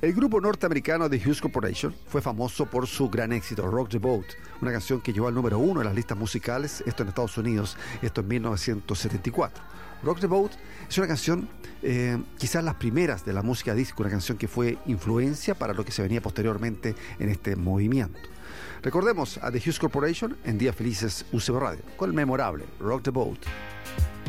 El grupo norteamericano The Hues Corporation fue famoso por su gran éxito, Rock the Boat, una canción que llegó al número 1 en las listas musicales, esto en Estados Unidos, esto en 1974. Rock the Boat es una canción, quizás las primeras de la música disco, una canción que fue influencia para lo que se venía posteriormente en este movimiento. Recordemos a The Hues Corporation en Días Felices UCB Radio, con el memorable Rock the Boat.